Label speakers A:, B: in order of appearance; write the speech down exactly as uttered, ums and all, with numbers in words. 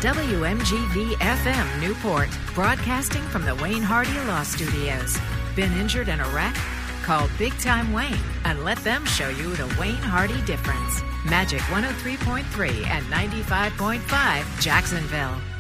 A: W M G V F M Newport, broadcasting from the Wayne Hardy Law Studios. Been injured in a wreck? Call Big Time Wayne and let them show you the Wayne Hardy difference. Magic one oh three point three and ninety-five point five Jacksonville.